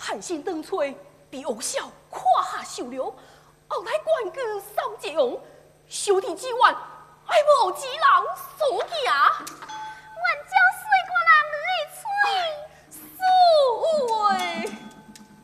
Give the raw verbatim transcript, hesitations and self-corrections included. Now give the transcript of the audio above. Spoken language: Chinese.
寒星灯吹，比偶笑胯下绣流，后来冠军三姐王，小弟之愿，爱无几人所行。 阮将